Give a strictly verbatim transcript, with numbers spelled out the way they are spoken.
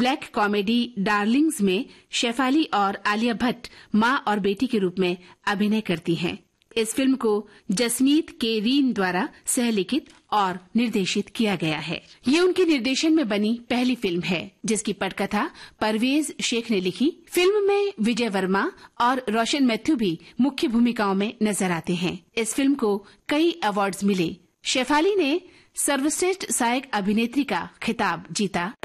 Black comedy Darling's में शेफाली और आलिया भट्ट मां और बेटी के रूप में अभिनय करती हैं। इस फिल्म को जसमीत के रीन द्वारा सहलिखित और निर्देशित किया गया है। ये उनके निर्देशन में बनी पहली फिल्म है जिसकी पटकथा परवेज शेख ने लिखी। फिल्म में विजय वर्मा और रोशन मैथ्यू भी मुख्य भूमिकाओं में नजर आते हैं। इस फिल्म को कई अवार्ड्स मिले। शेफाली ने सर्वश्रेष्ठ सहायक अभिनेत्री का खिताब जीता।